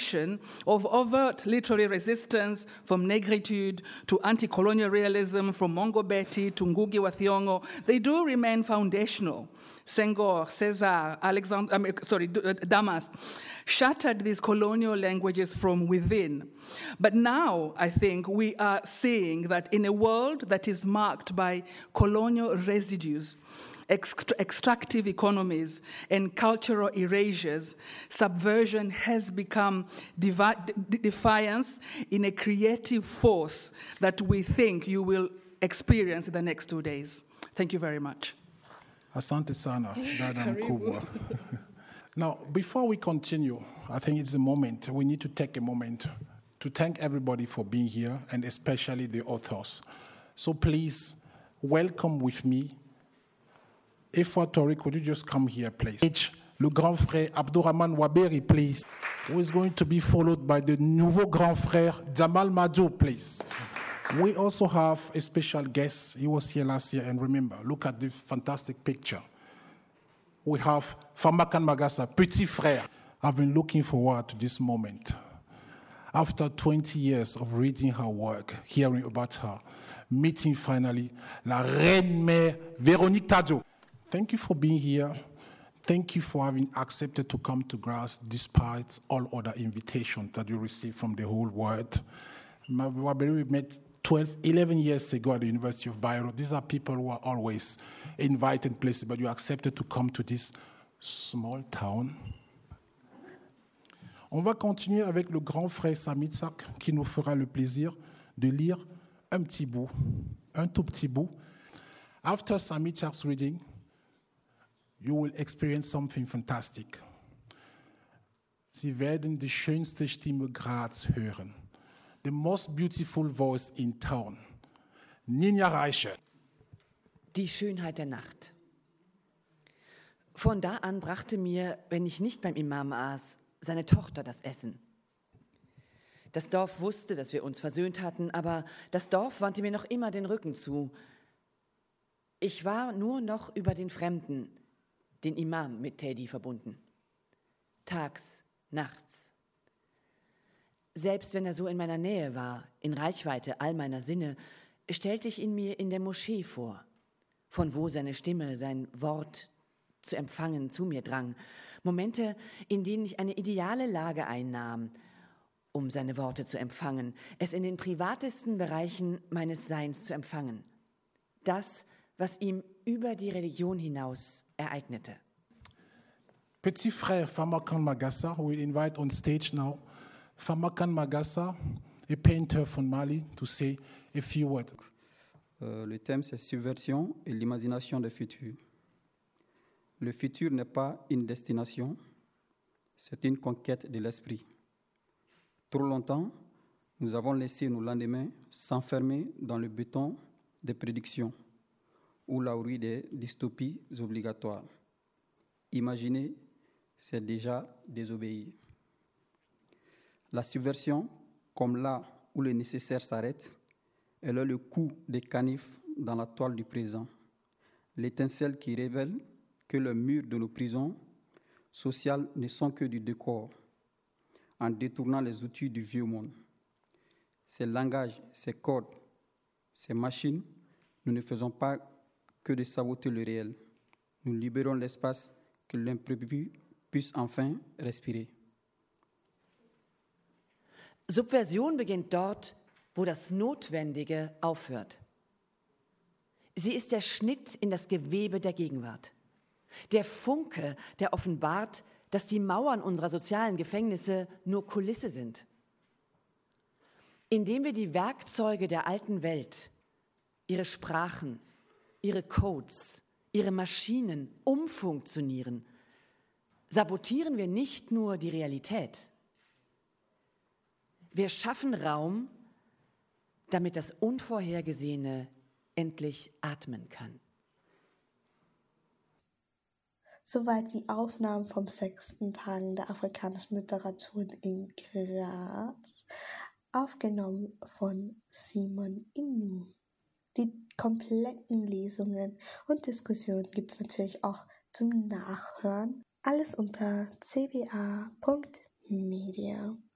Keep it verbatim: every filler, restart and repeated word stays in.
tradition of overt literary resistance, from negritude to anti-colonial realism, from Mongo Betty to Ngugi wa Thiong'o, they do remain foundational. Senghor, Cesar, Alexander, I mean, sorry, Damas shattered these colonial languages from within. But now, I think, we are seeing that in a world that is marked by colonial residues, Ext- extractive economies, and cultural erasures, subversion has become devi- de- defiance in a creative force that we think you will experience in the next two days. Thank you very much. Asante sana, dada mkubwa. Now, before we continue, I think it's a moment, we need to take a moment to thank everybody for being here, and especially the authors. So please, welcome with me. Efwa Tori, could you just come here, please? Le grand frère Abdourahmane Waberi, please. Who is going to be followed by the nouveau grand frère Jamal Majo, please. We also have a special guest. He was here last year, and remember, look at this fantastic picture. We have Famakan Magassa, petit frère. I've been looking forward to this moment. After twenty years of reading her work, hearing about her, meeting finally la reine mère Véronique Tadjo. Thank you for being here. Thank you for having accepted to come to Grasse despite all other invitations that you received from the whole world. We met twelve, eleven years ago at the University of Bayreuth. These are people who are always invited places, but you accepted to come to this small town. On va continuer avec le grand frère Sami Tsak qui nous fera le plaisir de lire un petit bout, un tout petit bout. After Sami Tsak's reading, you will experience something fantastic. Sie werden die schönste Stimme Graz hören. The most beautiful voice in town. Ninja Reiche. Die Schönheit der Nacht. Von da an brachte mir, wenn ich nicht beim Imam aß, seine Tochter das Essen. Das Dorf wusste, dass wir uns versöhnt hatten, aber das Dorf wandte mir noch immer den Rücken zu. Ich war nur noch über den Fremden, den Imam, mit Teddy verbunden. Tags, nachts. Selbst wenn er so in meiner Nähe war, in Reichweite all meiner Sinne, stellte ich ihn mir in der Moschee vor, von wo seine Stimme, sein Wort zu empfangen zu mir drang. Momente, in denen ich eine ideale Lage einnahm, um seine Worte zu empfangen, es in den privatesten Bereichen meines Seins zu empfangen. Das, was ihm über die Religion hinaus ereignete. Petit frère Famakan Magassa, who we invite on stage now. Famakan Magassa, a painter from Mali, to say a few words. Euh, le thème, c'est subversion et l'imagination du futur. Le futur n'est pas une destination, c'est une conquête de l'esprit. Trop longtemps, nous avons laissé nos lendemains s'enfermer dans le béton des prédictions ou la rouille des dystopies obligatoires. Imaginer, c'est déjà désobéir. La subversion, comme là où le nécessaire s'arrête, est là le coup des canifs dans la toile du présent, l'étincelle qui révèle que les murs de nos prisons sociales ne sont que du décor, en détournant les outils du vieux monde. Ces langages, ces codes, ces machines, nous ne faisons pas que de saboter le réel. Nous libérons l'espace que l'imprévu puisse enfin respirer. Subversion beginnt dort, wo das Notwendige aufhört. Sie ist der Schnitt in das Gewebe der Gegenwart. Der Funke, der offenbart, dass die Mauern unserer sozialen Gefängnisse nur Kulisse sind. Indem wir die Werkzeuge der alten Welt, ihre Sprachen, ihre Codes, ihre Maschinen umfunktionieren, sabotieren wir nicht nur die Realität. Wir schaffen Raum, damit das Unvorhergesehene endlich atmen kann. Soweit die Aufnahmen vom sechsten Tagen der afrikanischen Literatur in Graz, aufgenommen von Simon Inu. Die kompletten Lesungen und Diskussionen gibt es natürlich auch zum Nachhören. Alles unter c b a punkt media.